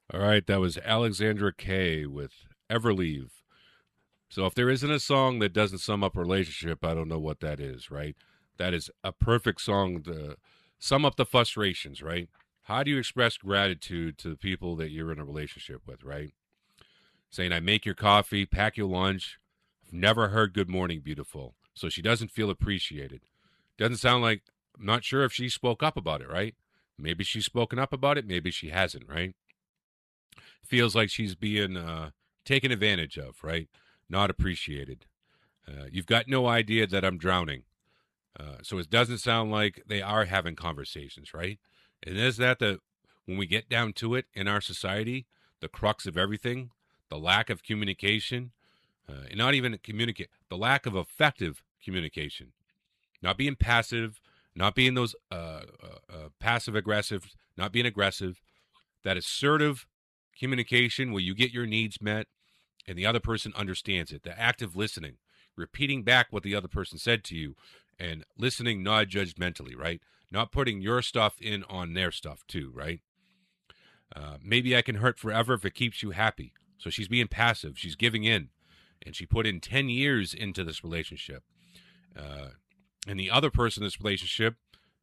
All right, that was Alexandra Kay with Everleave. So if there isn't a song that doesn't sum up a relationship, I don't know what that is, right? That is a perfect song to sum up the frustrations, right? How do you express gratitude to the people that you're in a relationship with, right? Saying, I make your coffee, pack your lunch. I've never heard good morning, beautiful. So she doesn't feel appreciated. Doesn't sound like, I'm not sure if she spoke up about it, right? Maybe she's spoken up about it, maybe she hasn't, right? Feels like she's being taken advantage of, right? Not appreciated. You've got no idea that I'm drowning. So it doesn't sound like they are having conversations, right? And is that the when we get down to it in our society, the crux of everything, the lack of communication, and not even communicate, the lack of effective communication, not being passive, not being those passive aggressive, not being aggressive, that assertive communication where you get your needs met and the other person understands it, the active listening, repeating back what the other person said to you and listening non judgmentally, right? Not putting your stuff in on their stuff too, right? Maybe I can hurt forever if it keeps you happy. So she's being passive, she's giving in, and she put in 10 years into this relationship. Uh, and the other person in this relationship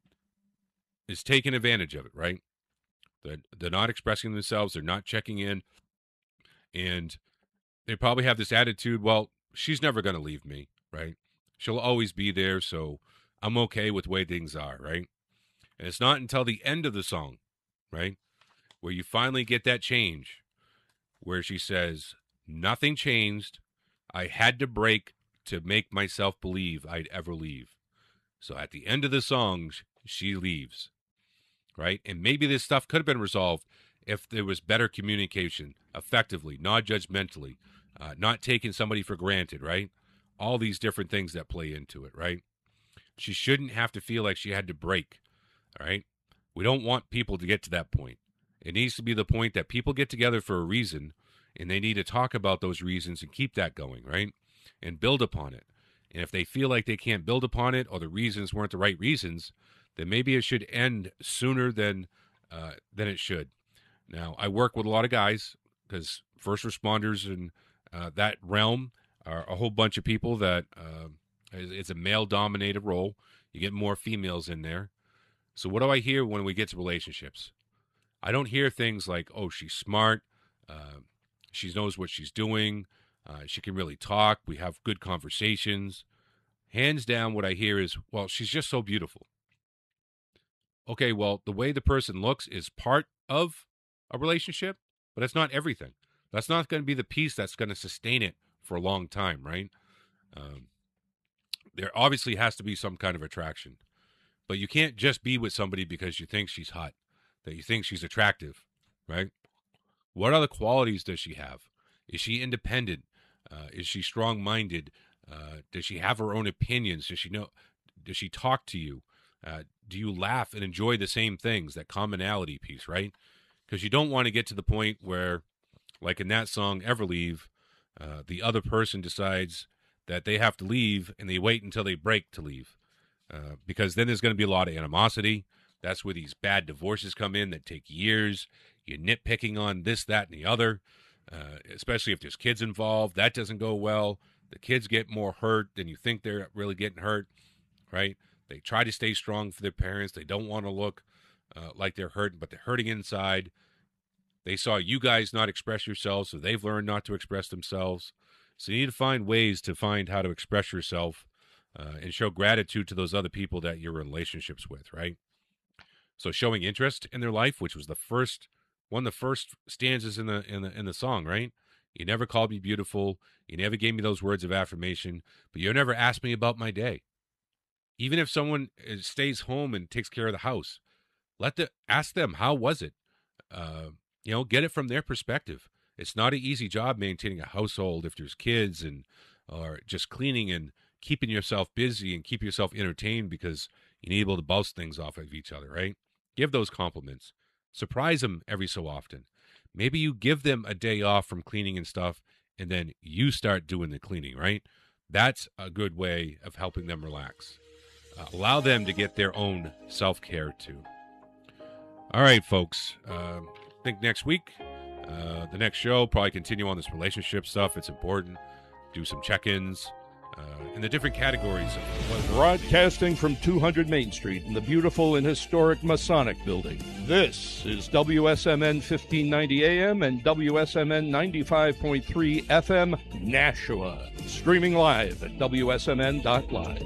is taking advantage of it, right? They're not expressing themselves, they're not checking in, and they probably have this attitude, well, she's never going to leave me, right? She'll always be there, so I'm okay with the way things are, right? And it's not until the end of the song, right, where you finally get that change, where she says, nothing changed. I had to break to make myself believe I'd ever leave. So at the end of the song, she leaves, right? And maybe this stuff could have been resolved if there was better communication, effectively, not judgmentally, not taking somebody for granted, right? All these different things that play into it, right? She shouldn't have to feel like she had to break, all right? We don't want people to get to that point. It needs to be the point that people get together for a reason and they need to talk about those reasons and keep that going, right? And build upon it. And if they feel like they can't build upon it or the reasons weren't the right reasons, then maybe it should end sooner than it should. Now, I work with a lot of guys because first responders in that realm are a whole bunch of people that it's a male dominated role. You get more females in there. So, what do I hear when we get to relationships? I don't hear things like, oh, she's smart. Uh, she knows what she's doing. She can really talk. We have good conversations. Hands down, what I hear is, well, she's just so beautiful. Okay, well, the way the person looks is part of a relationship, but that's not everything. That's not going to be the piece that's going to sustain it for a long time, right? Um, there obviously has to be some kind of attraction, but you can't just be with somebody because you think she's hot, that you think she's attractive, right? What other qualities does she have? Is she independent? Is she strong minded? Does she have her own opinions? Does she know? Does she talk to you? Do you laugh and enjoy the same things? That commonality piece, right? Because you don't want to get to the point where, like in that song Everleave, the other person decides that they have to leave and they wait until they break to leave. Because then there's going to be a lot of animosity. That's where these bad divorces come in that take years. You're nitpicking on this, that, and the other, especially if there's kids involved. That doesn't go well. The kids get more hurt than you think they're really getting hurt, right? They try to stay strong for their parents. They don't want to look like they're hurting, but they're hurting inside. They saw you guys not express yourselves, so they've learned not to express themselves. So you need to find ways to find how to express yourself and show gratitude to those other people that you're in relationships with, right? So showing interest in their life, which was the first one of the first stanzas in the song, right? You never called me beautiful. You never gave me those words of affirmation, but you never asked me about my day. Even if someone stays home and takes care of the house, ask them how was it. Uh, get it from their perspective. It's not an easy job maintaining a household if there's kids and or just cleaning and keeping yourself busy and keep yourself entertained because you need to be able to bounce things off of each other, right? Give those compliments. Surprise them every so often. Maybe you give them a day off from cleaning and stuff, and then you start doing the cleaning, right? That's a good way of helping them relax. Allow them to get their own self care too. All right, folks. I think next week The next show, probably continue on this relationship stuff. It's important. Do some check-ins in the different categories. Broadcasting from 200 Main Street in the beautiful and historic Masonic Building. This is WSMN 1590 AM and WSMN 95.3 FM, Nashua. Streaming live at WSMN.live.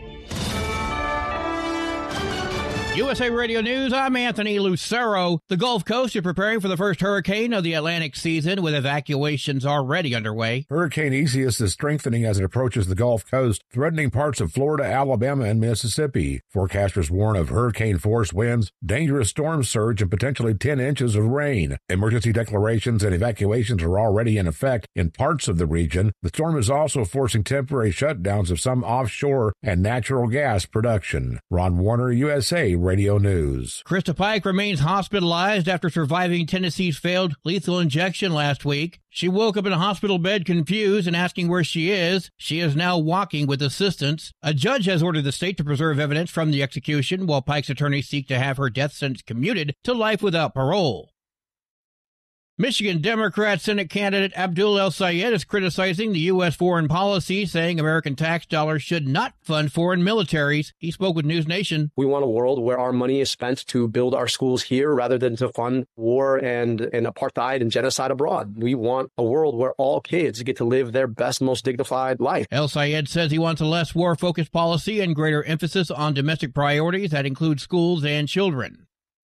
USA Radio News, I'm Anthony Lucero. The Gulf Coast is preparing for the first hurricane of the Atlantic season, with evacuations already underway. Hurricane Isaias is strengthening as it approaches the Gulf Coast, threatening parts of Florida, Alabama, and Mississippi. Forecasters warn of hurricane-force winds, dangerous storm surge, and potentially 10 inches of rain. Emergency declarations and evacuations are already in effect in parts of the region. The storm is also forcing temporary shutdowns of some offshore and natural gas production. Ron Warner, USA Radio News. Krista Pike remains hospitalized after surviving Tennessee's failed lethal injection last week. She woke up in a hospital bed confused and asking where she is. She is now walking with assistance. A judge has ordered the state to preserve evidence from the execution, while Pike's attorneys seek to have her death sentence commuted to life without parole. Michigan Democrat Senate candidate Abdul El-Sayed is criticizing the U.S. foreign policy, saying American tax dollars should not fund foreign militaries. He spoke with News Nation. We want a world where our money is spent to build our schools here rather than to fund war and apartheid and genocide abroad. We want a world where all kids get to live their best, most dignified life. El-Sayed says he wants a less war-focused policy and greater emphasis on domestic priorities that include schools and children.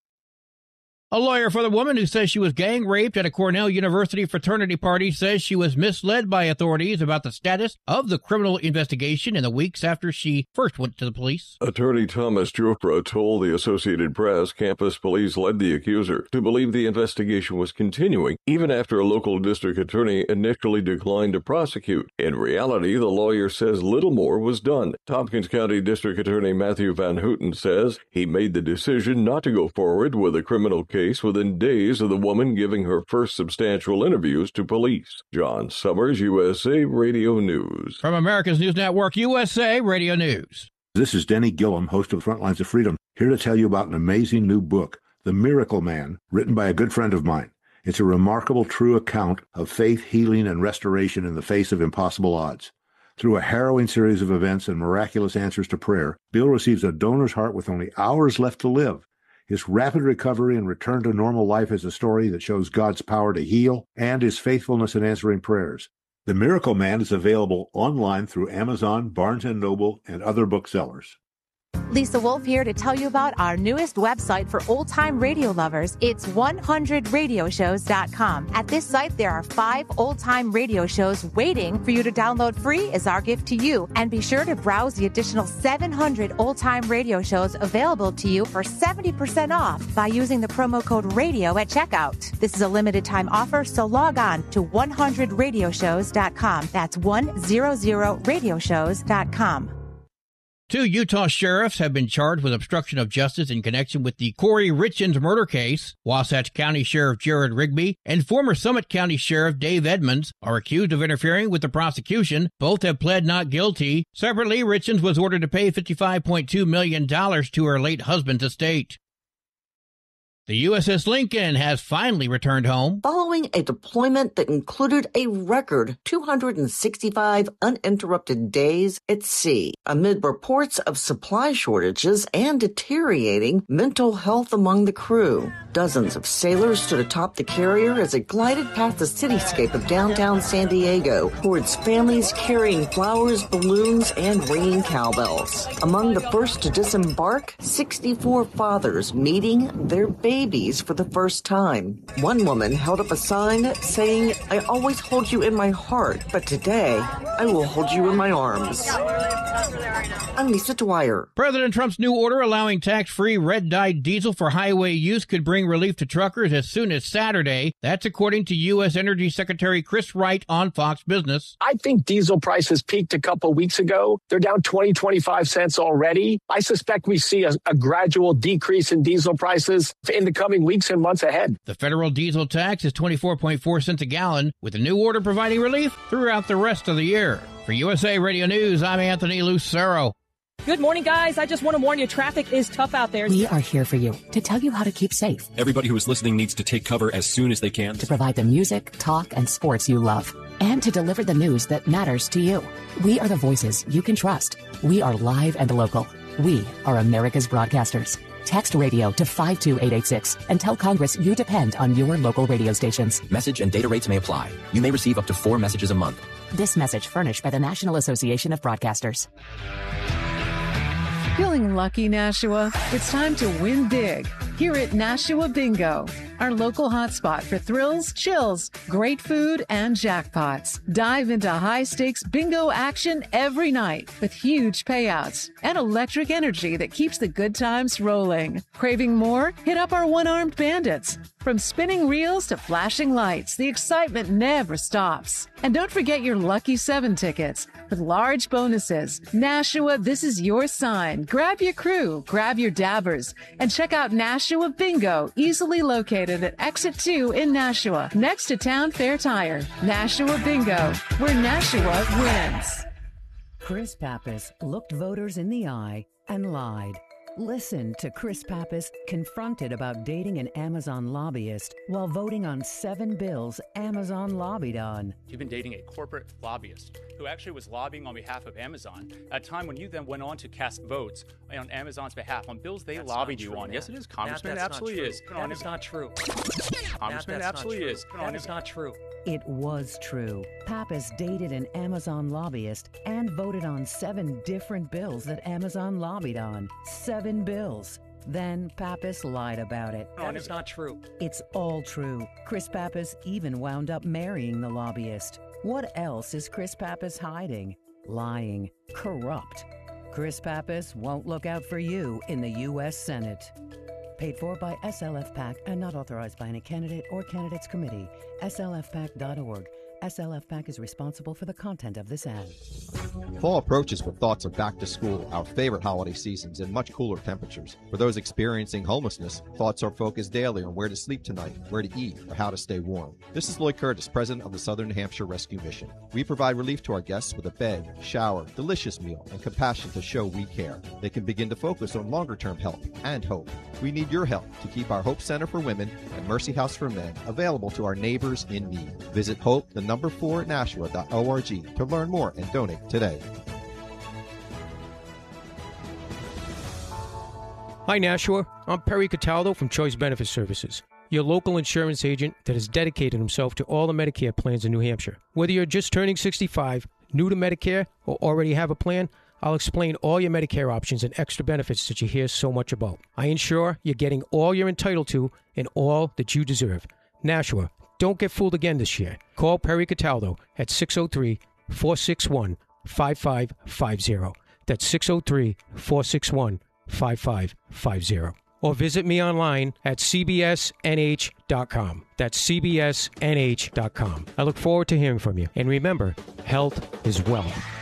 A lawyer for the woman who says she was gang raped at a Cornell University fraternity party says she was misled by authorities about the status of the criminal investigation in the weeks after she first went to the police. Attorney Thomas Chopra told the Associated Press campus police led the accuser to believe the investigation was continuing even after a local district attorney initially declined to prosecute. In reality, the lawyer says little more was done. Tompkins County District Attorney Matthew Van Houten says he made the decision not to go forward with a criminal case within days of the woman giving her first substantial interviews to police. John Summers, USA Radio News. From America's News Network, USA Radio News. This is Denny Gillum, host of Frontlines of Freedom, here to tell you about an amazing new book, The Miracle Man, written by a good friend of mine. It's a remarkable, true account of faith, healing, and restoration in the face of impossible odds. Through a harrowing series of events and miraculous answers to prayer, Bill receives a donor's heart with only hours left to live. His rapid recovery and return to normal life is a story that shows God's power to heal and his faithfulness in answering prayers. The Miracle Man is available online through Amazon, Barnes & Noble, and other booksellers. Lisa Wolf here to tell you about our newest website for old-time radio lovers. It's 100radioshows.com. At this site, there are 5 old-time radio shows waiting for you to download free as our gift to you. And be sure to browse the additional 700 old-time radio shows available to you for 70% off by using the promo code RADIO at checkout. This is a limited-time offer, so log on to 100radioshows.com. That's 100radioshows.com. 2 Utah sheriffs have been charged with obstruction of justice in connection with the Corey Richins murder case. Wasatch County Sheriff Jared Rigby and former Summit County Sheriff Dave Edmonds are accused of interfering with the prosecution. Both have pled not guilty. Separately, Richins was ordered to pay $55.2 million to her late husband's estate. The USS Lincoln has finally returned home. Following a deployment that included a record 265 uninterrupted days at sea, amid reports of supply shortages and deteriorating mental health among the crew. Dozens of sailors stood atop the carrier as it glided past the cityscape of downtown San Diego towards families carrying flowers, balloons, and ringing cowbells. Among the first to disembark, 64 fathers meeting their babies for the first time. One woman held up a sign saying, "I always hold you in my heart, but today I will hold you in my arms." I'm Lisa Dwyer. President Trump's new order allowing tax-free red-dyed diesel for highway use could bring relief to truckers as soon as Saturday. That's according to U.S. Energy Secretary Chris Wright on Fox Business. I think diesel prices peaked a couple weeks ago. They're down 25 cents already. I suspect we see a gradual decrease in diesel prices in the coming weeks and months ahead. The federal diesel tax is 24.4 cents a gallon, with the new order providing relief throughout the rest of the year. For USA Radio News, I'm Anthony Lucero. Good morning, guys. I just want to warn you, traffic is tough out there. We are here for you to tell you how to keep safe. Everybody who is listening needs to take cover as soon as they can. To provide the music, talk, and sports you love. And to deliver the news that matters to you. We are the voices you can trust. We are live and local. We are America's broadcasters. Text radio to 52886 and tell Congress you depend on your local radio stations. Message and data rates may apply. You may receive up to 4 messages a month. This message furnished by the National Association of Broadcasters. Feeling lucky, Nashua? It's time to win big here at Nashua Bingo, our local hotspot for thrills, chills, great food, and jackpots. Dive into high-stakes bingo action every night with huge payouts and electric energy that keeps the good times rolling. Craving more? Hit up our one-armed bandits. From spinning reels to flashing lights, the excitement never stops. And don't forget your Lucky 7 tickets with large bonuses. Nashua, this is your sign. Grab your crew, grab your dabbers, and check out Nashua Bingo, easily located at Exit 2 in Nashua, next to Town Fair Tire. Nashua Bingo, where Nashua wins. Chris Pappas looked voters in the eye and lied. Listen to Chris Pappas confronted about dating an Amazon lobbyist while voting on 7 bills Amazon lobbied on. You've been dating a corporate lobbyist who actually was lobbying on behalf of Amazon at a time when you then went on to cast votes on Amazon's behalf on bills they lobbied you on. Yes, it is, Congressman. It absolutely is. That is not true. Congressman, it absolutely is. That is not true. It was true. Pappas dated an Amazon lobbyist and voted on 7 different bills that Amazon lobbied on. 7 bills. Then Pappas lied about it. That is not true. It's all true. Chris Pappas even wound up marrying the lobbyist. What else is Chris Pappas hiding? Lying. Corrupt. Chris Pappas won't look out for you in the U.S. Senate. Paid for by SLF PAC and not authorized by any candidate or candidates committee. SLFPAC.org. SLF PAC is responsible for the content of this ad. Fall approaches with thoughts of back to school, our favorite holiday seasons, and much cooler temperatures. For those experiencing homelessness, thoughts are focused daily on where to sleep tonight, where to eat, or how to stay warm. This is Lloyd Curtis, president of the Southern New Hampshire Rescue Mission. We provide relief to our guests with a bed, shower, delicious meal, and compassion to show we care. They can begin to focus on longer-term help and hope. We need your help to keep our Hope Center for Women and Mercy House for Men available to our neighbors in need. Visit hope4nashua.org to learn more and donate today. Hi, Nashua. I'm Perry Cataldo from Choice Benefit Services, your local insurance agent that has dedicated himself to all the Medicare plans in New Hampshire. Whether you're just turning 65, new to Medicare, or already have a plan, I'll explain all your Medicare options and extra benefits that you hear so much about. I ensure you're getting all you're entitled to and all that you deserve. Nashua, don't get fooled again this year. Call Perry Cataldo at 603-461-5550. That's 603-461-5550. Or visit me online at cbsnh.com. That's cbsnh.com. I look forward to hearing from you. And remember, health is wealth.